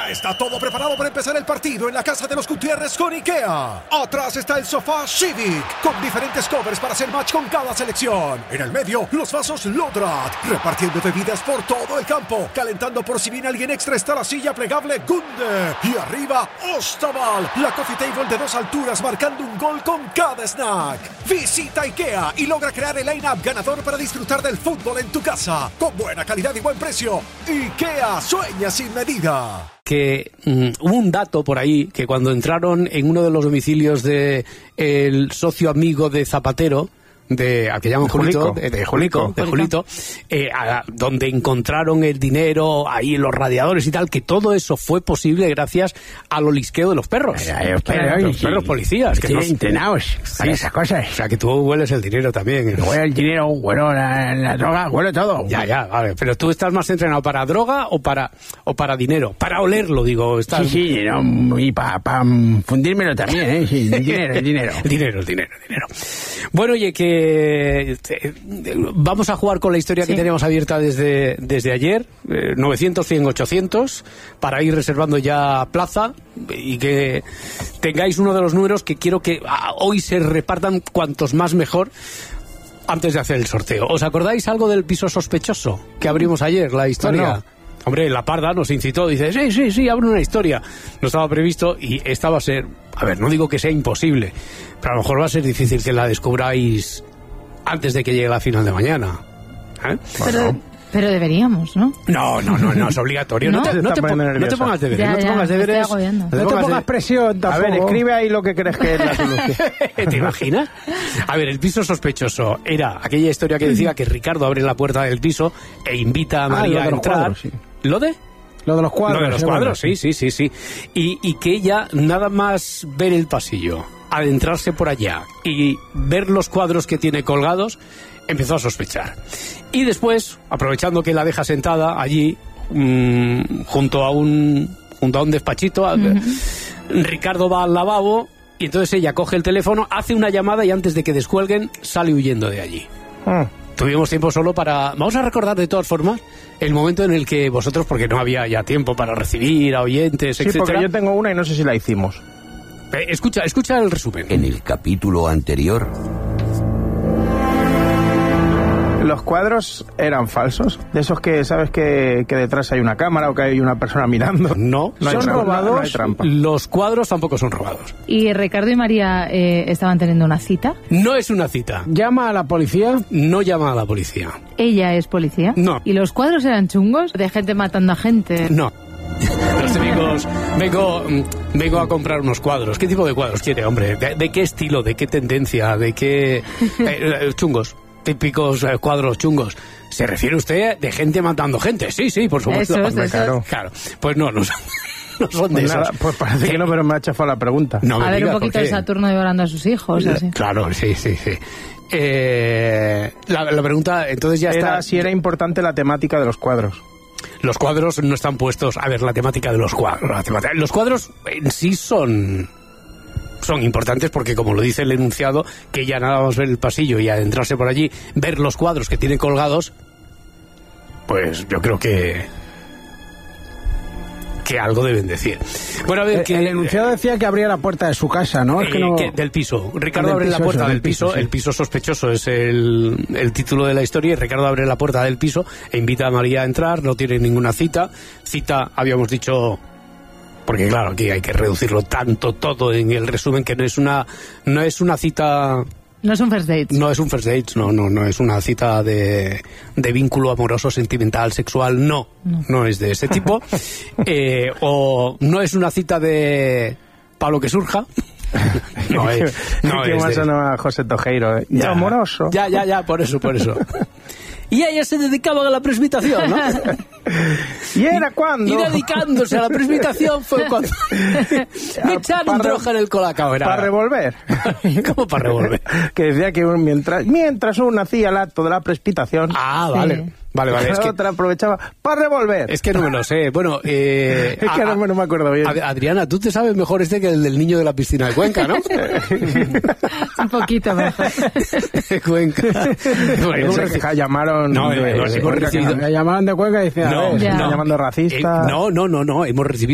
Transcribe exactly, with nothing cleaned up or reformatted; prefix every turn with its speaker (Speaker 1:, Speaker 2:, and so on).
Speaker 1: Ya está todo preparado para empezar el partido en la casa de los Gutiérrez con IKEA. Atrás está el sofá Civic, con diferentes covers para hacer match con cada selección. En el medio, los vasos Lodrat, repartiendo bebidas por todo el campo. Calentando por si viene alguien extra está la silla plegable Gunde. Y arriba, Ostaval, la coffee table de dos alturas marcando un gol con cada snack. Visita IKEA y logra crear el line-up ganador para disfrutar del fútbol en tu casa. Con buena calidad y buen precio. IKEA, sueña sin medida.
Speaker 2: Que um, hubo un dato por ahí que cuando entraron en uno de los domicilios de el socio amigo de Zapatero, de al que llaman Julito, de, de Julico, de Julito, eh, a, donde encontraron el dinero ahí en los radiadores y tal, que todo eso fue posible gracias al olisqueo de los perros.
Speaker 3: Ay, ay, pero,
Speaker 2: los
Speaker 3: sí,
Speaker 2: perros policías que
Speaker 3: tienen
Speaker 2: no,
Speaker 3: entrenados para
Speaker 2: sí,
Speaker 3: esas cosas.
Speaker 2: O sea que tú hueles el dinero también.
Speaker 3: Huele el dinero, huele la, la droga, huele todo.
Speaker 2: Ya, ya, vale. Pero tú estás más entrenado para droga o para o para dinero, para olerlo, digo. Estás...
Speaker 3: Sí, sí, no, y para pa fundírmelo también, ¿eh? Sí, el dinero, el dinero.
Speaker 2: El dinero, el dinero, el dinero. Bueno, oye, que vamos a jugar con la historia sí. que tenemos abierta desde, desde ayer, eh, novecientos, cien, ochocientos, para ir reservando ya plaza y que tengáis uno de los números que quiero que ah, hoy se repartan cuantos más mejor antes de hacer el sorteo. ¿Os acordáis algo del piso sospechoso que abrimos ayer, la historia?
Speaker 3: No, no.
Speaker 2: Hombre, la Parda nos incitó, dice, sí, sí, sí, abre una historia. No estaba previsto y esta va a ser, a ver, no digo que sea imposible, pero a lo mejor va a ser difícil que la descubráis antes de que llegue la final de mañana. ¿Eh?
Speaker 4: Pero, bueno. pero deberíamos, ¿no?
Speaker 2: No, no, no, no es obligatorio. No, no, te, no, te, pon, no te pongas deberes.
Speaker 4: Ya,
Speaker 2: no te pongas
Speaker 4: ya,
Speaker 2: deberes.
Speaker 4: No te,
Speaker 3: no te pongas, pongas presión tampoco.
Speaker 5: A ver, escribe ahí lo que crees que es la solución.
Speaker 2: ¿Te imaginas? A ver, el piso sospechoso era aquella historia que decía que Ricardo abre la puerta del piso e invita a María ah, a entrar.
Speaker 3: Cuadros, sí.
Speaker 2: ¿Lo de?
Speaker 3: Lo de los cuadros.
Speaker 2: Lo de los
Speaker 3: sí,
Speaker 2: cuadros, sí, sí, sí, sí. Y, y que ella, nada más ver el pasillo, adentrarse por allá y ver los cuadros que tiene colgados, empezó a sospechar. Y después, aprovechando que la deja sentada allí, mmm, junto a un junto a un despachito, uh-huh. Ricardo va al lavabo y entonces ella coge el teléfono, hace una llamada y antes de que descuelguen, sale huyendo de allí. Uh. Tuvimos tiempo solo para... Vamos a recordar de todas formas el momento en el que vosotros, porque no había ya tiempo para recibir a oyentes,
Speaker 5: sí,
Speaker 2: etcétera.
Speaker 5: Sí, porque yo tengo una y no sé si la hicimos.
Speaker 2: Eh, escucha, escucha el resumen.
Speaker 6: En el capítulo anterior...
Speaker 5: ¿Los cuadros eran falsos? De esos que sabes que, que detrás hay una cámara o que hay una persona mirando.
Speaker 2: No,
Speaker 5: no
Speaker 2: son
Speaker 5: trampa,
Speaker 2: robados.
Speaker 5: No hay trampa.
Speaker 2: Los cuadros tampoco son robados.
Speaker 4: ¿Y Ricardo y María eh, estaban teniendo una cita?
Speaker 2: No es una cita.
Speaker 3: ¿Llama a la policía?
Speaker 2: No llama a la policía.
Speaker 4: ¿Ella es policía?
Speaker 2: No.
Speaker 4: ¿Y los cuadros eran chungos? ¿De gente matando a gente?
Speaker 2: No. Los amigos, vengo, vengo a comprar unos cuadros. ¿Qué tipo de cuadros quiere, hombre? ¿De, de qué estilo? ¿De qué tendencia? ¿De qué...? Eh, chungos. Típicos eh, cuadros chungos. ¿Se refiere usted de gente matando gente? Sí, sí, por supuesto.
Speaker 4: Eso es, eso
Speaker 2: claro. claro. Pues no, no son, no son
Speaker 5: pues
Speaker 2: de
Speaker 5: nada,
Speaker 2: esos.
Speaker 5: Pues parece que no, pero me ha chafado la pregunta.
Speaker 2: No me
Speaker 4: a ver,
Speaker 2: digas,
Speaker 4: un poquito de Saturno devorando a sus hijos. Así.
Speaker 2: Claro, sí, sí, sí. Eh, la, la pregunta, entonces ya
Speaker 5: era
Speaker 2: está...
Speaker 5: si era importante la temática de los cuadros.
Speaker 2: Los cuadros no están puestos... A ver, la temática de los cuadros. La temática, los cuadros en sí son... son importantes porque, como lo dice el enunciado, que ya nada más ver el pasillo y adentrarse por allí, ver los cuadros que tiene colgados, pues yo creo que que algo deben decir. Bueno, a ver,
Speaker 3: el,
Speaker 2: que
Speaker 3: el enunciado decía que abría la puerta de su casa, ¿no?
Speaker 2: Eh,
Speaker 3: Es que no...
Speaker 2: que del piso. Ricardo
Speaker 3: del
Speaker 2: abre
Speaker 3: piso,
Speaker 2: la puerta
Speaker 3: eso,
Speaker 2: del piso,
Speaker 3: piso sí.
Speaker 2: El piso sospechoso es el, el título de la historia, y Ricardo abre la puerta del piso e invita a María a entrar, no tiene ninguna cita. Cita, habíamos dicho... Porque claro, aquí hay que reducirlo tanto todo en el resumen, que no es una no es una cita...
Speaker 4: No es un first date.
Speaker 2: No es un first date, no, no, no es una cita de, de vínculo amoroso, sentimental, sexual, no, no, no es de ese tipo. eh, o no es una cita de Pablo que surja. No es, no
Speaker 5: ¿Qué
Speaker 2: es
Speaker 5: más
Speaker 2: de...
Speaker 5: sonaba a José Tojeiro? ¿Eh?
Speaker 2: Ya,
Speaker 5: amoroso.
Speaker 2: Ya, ya, ya, por eso, por eso. Y ella se dedicaba a la presbitación, ¿no?
Speaker 5: ¿Y era cuando?
Speaker 2: Y dedicándose a la presbitación fue cuando me echaron droga en el colacao.
Speaker 5: Para revolver.
Speaker 2: ¿Cómo para revolver?
Speaker 5: Que decía que mientras, mientras uno hacía el acto de la presbitación...
Speaker 2: Ah, vale. Sí. Vale, vale.
Speaker 5: La
Speaker 2: es que
Speaker 5: otra aprovechaba para revolver.
Speaker 2: Es que no me lo sé. Bueno, eh,
Speaker 5: es que
Speaker 2: a,
Speaker 5: no, me, no me acuerdo bien.
Speaker 2: Adriana, tú te sabes mejor este que el del niño de la piscina de Cuenca, ¿no?
Speaker 4: Un poquito mejor.
Speaker 2: De Cuenca.
Speaker 5: Bueno, no sé que llamaron...
Speaker 2: No,
Speaker 5: de,
Speaker 2: no,
Speaker 5: de,
Speaker 2: hemos
Speaker 5: de
Speaker 2: recibido...
Speaker 3: Me llamaron de Cuenca y decían,
Speaker 2: no,
Speaker 3: a ver,
Speaker 2: no,
Speaker 5: llamando racista.
Speaker 2: Eh, no, no, no, no. Hemos recibido